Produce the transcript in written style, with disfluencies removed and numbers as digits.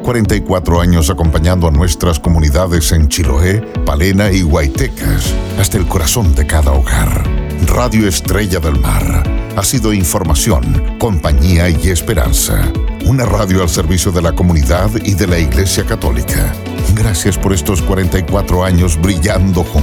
44 años acompañando a nuestras comunidades en Chiloé, Palena y Huaytecas, hasta el corazón de cada hogar. Radio Estrella del Mar ha sido información, compañía y esperanza. Una radio al servicio de la comunidad y de la Iglesia Católica. Gracias por estos 44 años brillando juntos.